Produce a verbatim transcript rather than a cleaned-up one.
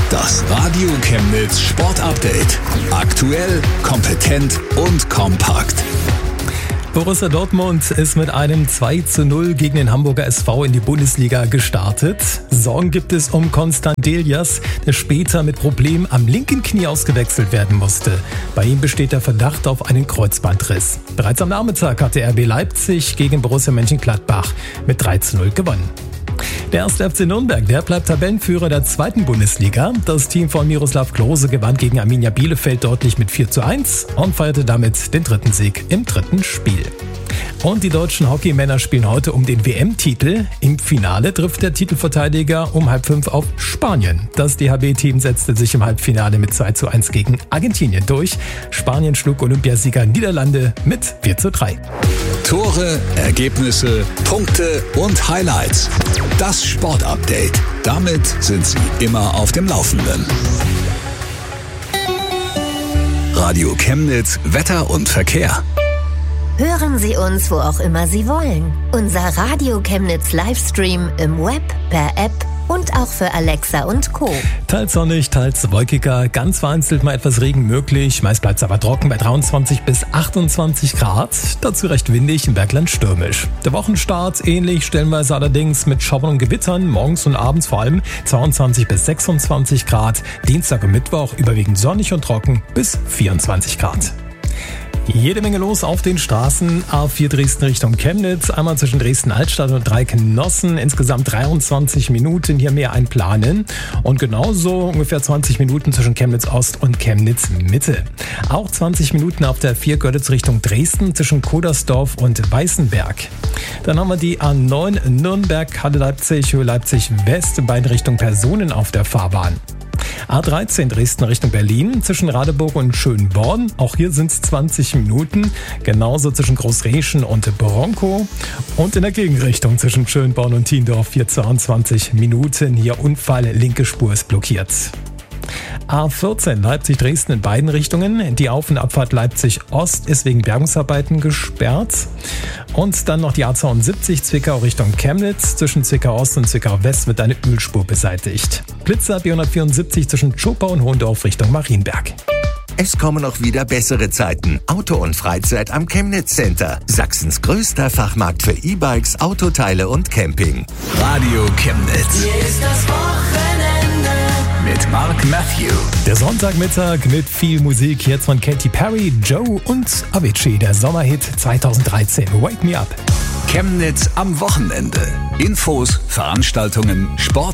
Das Radio Chemnitz Sport Update. Aktuell, kompetent und kompakt. Borussia Dortmund ist mit einem zwei zu null gegen den Hamburger S V in die Bundesliga gestartet. Sorgen gibt es um Constant Delias, der später mit Problemen am linken Knie ausgewechselt werden musste. Bei ihm besteht der Verdacht auf einen Kreuzbandriss. Bereits am Nachmittag hatte R B Leipzig gegen Borussia Mönchengladbach mit drei zu null gewonnen. Der erste F C Nürnberg, der bleibt Tabellenführer der zweiten Bundesliga. Das Team von Miroslav Klose gewann gegen Arminia Bielefeld deutlich mit vier zu eins und feierte damit den dritten Sieg im dritten Spiel. Und die deutschen Hockeymänner spielen heute um den W M-Titel. Im Finale trifft der Titelverteidiger um halb fünf auf Spanien. Das D H B-Team setzte sich im Halbfinale mit zwei zu eins gegen Argentinien durch. Spanien schlug Olympiasieger Niederlande mit vier zu drei. Tore, Ergebnisse, Punkte und Highlights. Das Sportupdate. Damit sind Sie immer auf dem Laufenden. Radio Chemnitz, Wetter und Verkehr. Hören Sie uns, wo auch immer Sie wollen. Unser Radio Chemnitz Livestream im Web, per App und auch für Alexa und Co. Teils sonnig, teils wolkiger, ganz vereinzelt mal etwas Regen möglich. Meist bleibt es aber trocken bei dreiundzwanzig bis achtundzwanzig Grad. Dazu recht windig, im Bergland stürmisch. Der Wochenstart ähnlich, stellenweise allerdings mit Schauern und Gewittern, morgens und abends vor allem zweiundzwanzig bis sechsundzwanzig Grad. Dienstag und Mittwoch überwiegend sonnig und trocken bis vierundzwanzig Grad. Jede Menge los auf den Straßen. A vier Dresden Richtung Chemnitz, einmal zwischen Dresden-Altstadt und Dreiknossen. Insgesamt dreiundzwanzig Minuten hier mehr einplanen. Und genauso ungefähr zwanzig Minuten zwischen Chemnitz-Ost und Chemnitz-Mitte. Auch zwanzig Minuten auf der vier Görlitz Richtung Dresden zwischen Kodersdorf und Weißenberg. Dann haben wir die A neun Nürnberg, Halle Leipzig, Höhe Leipzig West, in beiden Richtungen Personen auf der Fahrbahn. A dreizehn Dresden Richtung Berlin zwischen Radeburg und Schönborn. Auch hier sind es zwanzig Minuten. Genauso zwischen Großreschen und Bronkow. Und in der Gegenrichtung zwischen Schönborn und Tiendorf hier zweiundzwanzig Minuten. Hier Unfall, linke Spur ist blockiert. A vierzehn Leipzig-Dresden in beiden Richtungen. Die Auf- und Abfahrt Leipzig-Ost ist wegen Bergungsarbeiten gesperrt. Und dann noch die A zweiundsiebzig Zwickau Richtung Chemnitz. Zwischen Zwickau-Ost und Zwickau-West wird eine Ölspur beseitigt. Blitzer B hundertvierundsiebzig zwischen Tschoppau und Hohendorf Richtung Marienberg. Es kommen auch wieder bessere Zeiten. Auto und Freizeit am Chemnitz Center. Sachsens größter Fachmarkt für E-Bikes, Autoteile und Camping. Radio Chemnitz. Hier ist das Wochenende mit Mark Matthew. Der Sonntagmittag mit viel Musik jetzt von Katy Perry, Joe und Avicii. Der Sommerhit zweitausenddreizehn. Wake Me Up. Chemnitz am Wochenende. Infos, Veranstaltungen, Sport